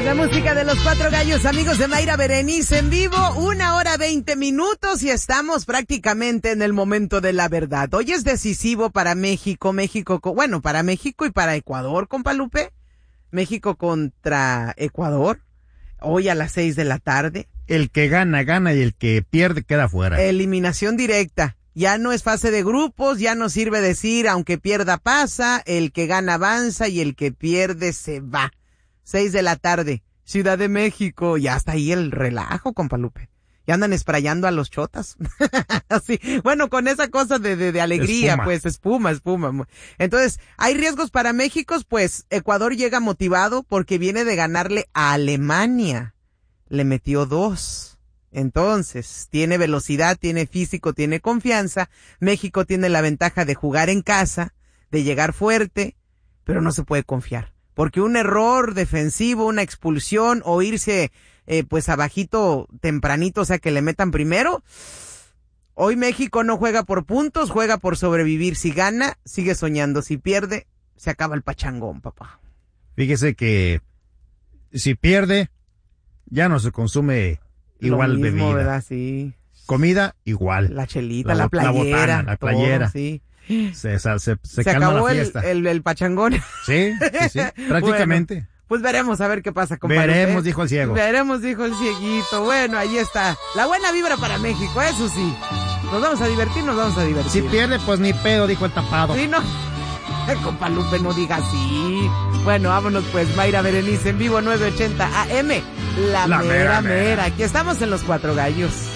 La música de los Cuatro Gallos, amigos de Mayra Berenice en vivo, 1:20 y estamos prácticamente en el momento de la verdad. Hoy es decisivo para México, para México y para Ecuador, compa Lupe. México contra Ecuador, hoy a las 6 de la tarde. El que gana, gana y el que pierde queda fuera. Eliminación directa. Ya no es fase de grupos, ya no sirve decir, aunque pierda pasa, el que gana avanza y el que pierde se va. 6 de la tarde, Ciudad de México, ya está ahí el relajo, compa Lupe. Ya andan esprayando a los chotas. Así, bueno, con esa cosa de alegría, espuma. Pues, espuma. Entonces, ¿hay riesgos para México? Pues, Ecuador llega motivado porque viene de ganarle a Alemania. Le metió 2. Entonces, tiene velocidad, tiene físico, tiene confianza. México tiene la ventaja de jugar en casa, de llegar fuerte, pero no se puede confiar. Porque un error defensivo, una expulsión o irse pues abajito tempranito, o sea que le metan primero. Hoy México no juega por puntos, juega por sobrevivir. Si gana, sigue soñando. Si pierde, se acaba el pachangón, papá. Fíjese que si pierde, ya no se consume igual lo mismo, bebida. ¿Verdad? Sí. Comida, igual. La chelita, la playera. La botana, la playera. Todo, sí. Se calma acabó la fiesta. el pachangón. Sí, prácticamente. Bueno, pues veremos a ver qué pasa, compadre. Veremos, dijo el ciego. Veremos, dijo el cieguito. Bueno, ahí está. La buena vibra para México, eso sí. Nos vamos a divertir. Si pierde, pues ni pedo, dijo el tapado. Sí, no. Compa Lupe, no diga así. Bueno, vámonos pues, Mayra Berenice en vivo, 980 AM. La mera. Aquí estamos en los Cuatro Gallos.